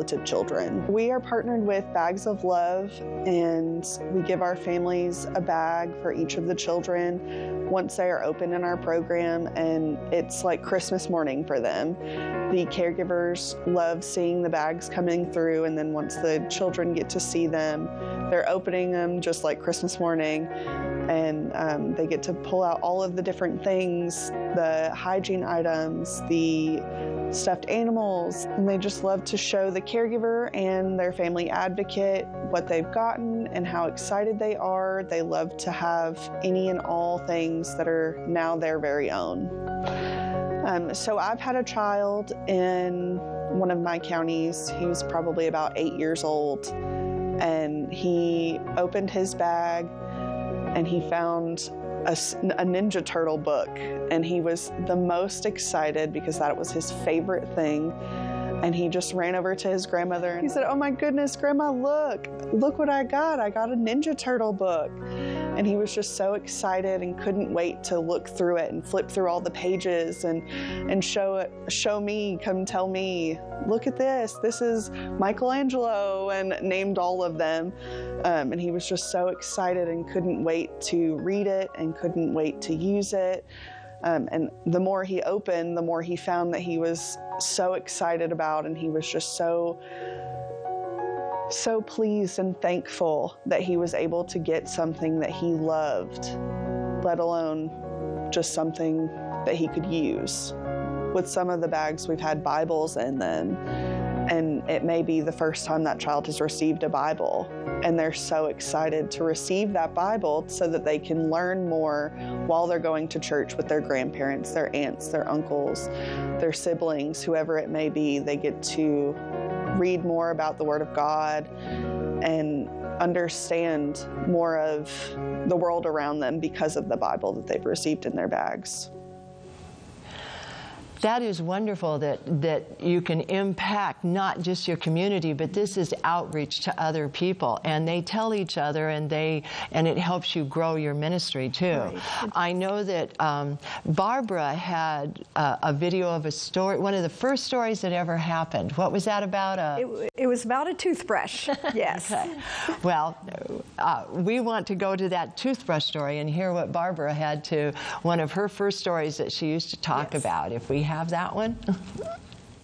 talented children. We are partnered with Bags of Love, and we give our families a bag for each of the children once they are open in our program, and it's like Christmas morning for them. The caregivers love seeing the bags coming through, and then once the children get to see them, they're opening them just like Christmas morning, and they get to pull out all of the different things, the hygiene items, the stuffed animals, and they just love to show the caregiver and their family advocate what they've gotten and how excited they are. They love to have any and all things that are now their very own. So I've had a child in one of my counties. He was probably about 8 years old, and he opened his bag and he found a Ninja Turtle book, and he was the most excited because that was his favorite thing. And he just ran over to his grandmother and he said, "Oh my goodness, Grandma, look what I got. I got a Ninja Turtle book." And he was just so excited and couldn't wait to look through it and flip through all the pages and show me, come tell me, "Look at this. This is Michelangelo," and named all of them. And he was just so excited and couldn't wait to read it and couldn't wait to use it. And the more he opened, the more he found that he was so excited about, and he was just so pleased and thankful that he was able to get something that he loved, let alone just something that he could use. With some of the bags, we've had Bibles in them, and it may be the first time that child has received a Bible, and they're so excited to receive that Bible so that they can learn more while they're going to church with their grandparents, their aunts, their uncles, their siblings, whoever it may be. They get to read more about the Word of God and understand more of the world around them because of the Bible that they've received in their bags. That is wonderful that you can impact not just your community, but this is outreach to other people, and they tell each other, and it helps you grow your ministry too. Right. I know that Barbara had a video of a story, one of the first stories that ever happened. What was that about? It was about a toothbrush. Yes. Okay. Well, we want to go to that toothbrush story and hear what Barbara had to one of her first stories that she used to talk about. If we have that one.